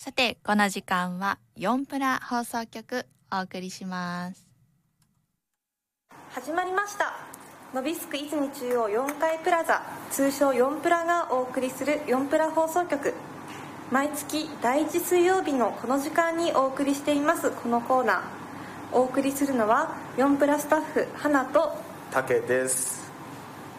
さてこの時間は4プラ放送局お送りします。 始まりました。ノビスク泉中央4階プラザ、通称4プラがお送りする4プラ放送局。毎月第1水曜日のこの時間にお送りしていますこのコーナー。お送りするのは4プラスタッフ花と竹です。